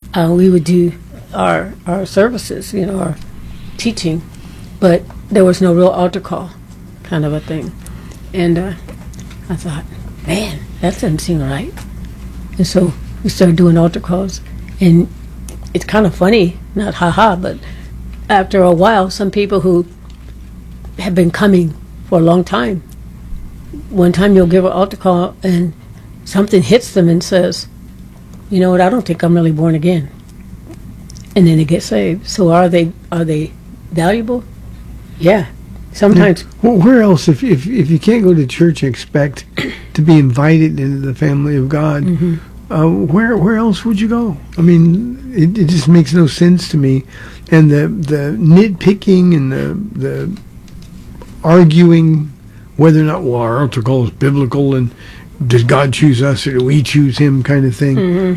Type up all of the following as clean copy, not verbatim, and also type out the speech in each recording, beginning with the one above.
we would do our services, our teaching, but there was no real altar call kind of a thing. And I thought, man, that doesn't seem right. And so we started doing altar calls. And it's kind of funny, not ha-ha, but after a while, some people who have been coming for a long time, one time you'll give an altar call and something hits them and says, you know what, I don't think I'm really born again. And then they get saved. So are they valuable? Yeah, sometimes. Well, where else, if you can't go to church and expect to be invited into the family of God, where else would you go? I mean, it just makes no sense to me. And the nitpicking and the arguing whether or not, well, our altar call is biblical and did God choose us or do we choose him kind of thing.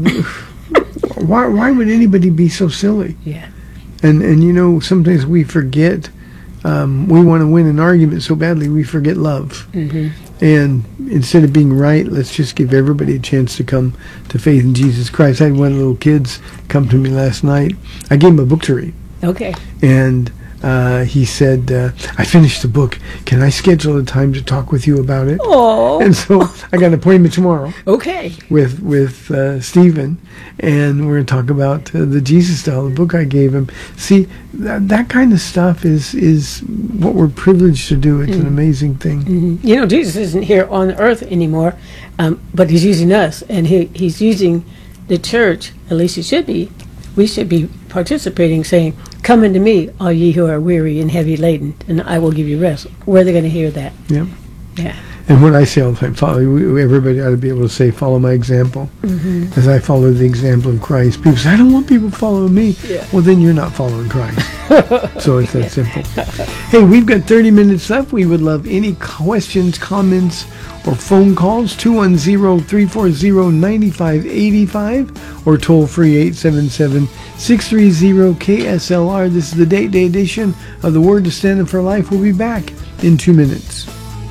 Why would anybody be so silly? Yeah. And sometimes we forget, we want to win an argument so badly we forget love. And instead of being right, let's just give everybody a chance to come to faith in Jesus Christ. I had one of the little kids come to me last night. I gave him a book to read. Okay. And he said, I finished the book. Can I schedule a time to talk with you about it? Oh. And so I got an appointment tomorrow. Okay. With Stephen, and we're going to talk about the Jesus Style, the book I gave him. See, that kind of stuff is what we're privileged to do. It's an amazing thing. Jesus isn't here on earth anymore, but he's using us, and he's using the church, at least he should be. We should be participating, saying, come unto me, all ye who are weary and heavy laden, and I will give you rest. Where are they going to hear that? Yep. Yeah. And what I say all the time, everybody ought to be able to say, follow my example. As I follow the example of Christ. People say, I don't want people following me. Yeah. Well, then you're not following Christ. So it's that simple. Hey, we've got 30 minutes left. We would love any questions, comments, or phone calls, 210-340-9585, or toll-free 877-630-KSLR. This is the Date Day edition of The Word to Stand Up for Life. We'll be back in 2 minutes.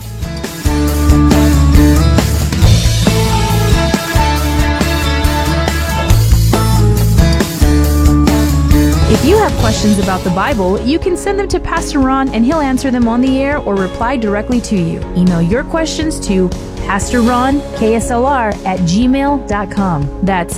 If you have questions about the Bible, you can send them to Pastor Ron and he'll answer them on the air or reply directly to you. Email your questions to PastorRonKSLR@gmail.com. That's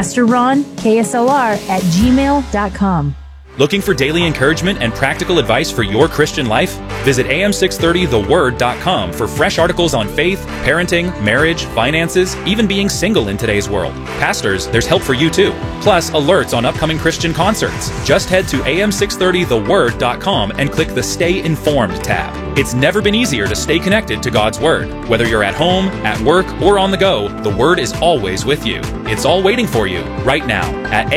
PastorRonKSLR@gmail.com. Looking for daily encouragement and practical advice for your Christian life? Visit am630theword.com for fresh articles on faith, parenting, marriage, finances, even being single in today's world. Pastors, there's help for you too. Plus, alerts on upcoming Christian concerts. Just head to am630theword.com and click the Stay Informed tab. It's never been easier to stay connected to God's Word. Whether you're at home, at work, or on the go, the Word is always with you. It's all waiting for you right now at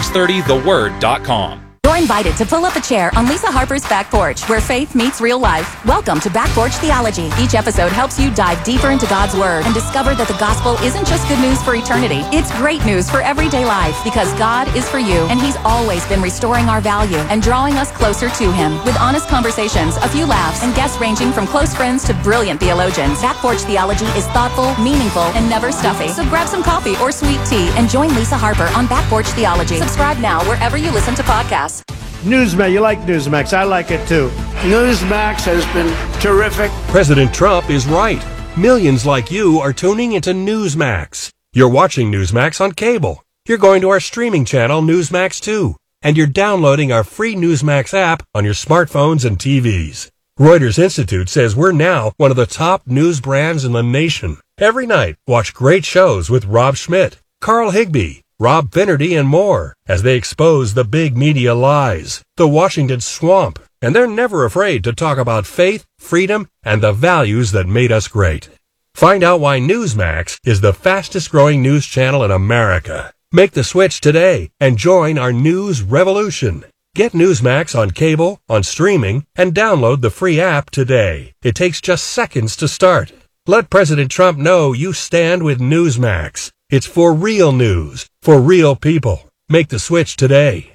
am630theword.com. You're invited to pull up a chair on Lisa Harper's Back Porch, where faith meets real life. Welcome to Back Porch Theology. Each episode helps you dive deeper into God's Word and discover that the gospel isn't just good news for eternity. It's great news for everyday life because God is for you, and He's always been restoring our value and drawing us closer to Him. With honest conversations, a few laughs, and guests ranging from close friends to brilliant theologians, Back Porch Theology is thoughtful, meaningful, and never stuffy. So grab some coffee or sweet tea and join Lisa Harper on Back Porch Theology. Subscribe now wherever you listen to podcasts. Newsmax, you like Newsmax. I like it too. Newsmax has been terrific. President Trump is right. Millions like you are tuning into Newsmax. You're watching Newsmax on cable. You're going to our streaming channel, Newsmax 2. And you're downloading our free Newsmax app on your smartphones and TVs. Reuters Institute says we're now one of the top news brands in the nation. Every night, watch great shows with Rob Schmidt, Carl Higbie, Rob Finnerty, and more as they expose the big media lies, the Washington swamp, and they're never afraid to talk about faith, freedom, and the values that made us great. Find out why Newsmax is the fastest growing news channel in America. Make the switch today and join our news revolution. Get Newsmax on cable, on streaming, and download the free app today. It takes just seconds to start. Let President Trump know you stand with Newsmax. It's for real news, for real people. Make the switch today.